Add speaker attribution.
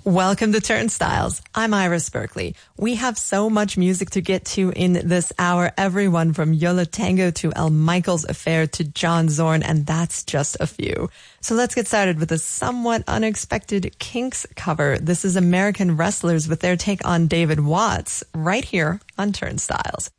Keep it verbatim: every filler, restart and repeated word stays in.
Speaker 1: Welcome to Turnstiles. I'm Iris Berkeley. We have so much music to get to in this hour. Everyone from Yo La Tengo to El Michaels Affair to John Zorn, and that's just a few. So let's get started with a somewhat unexpected Kinks cover. This is American Wrestlers with their take on David Watts right here on Turnstiles.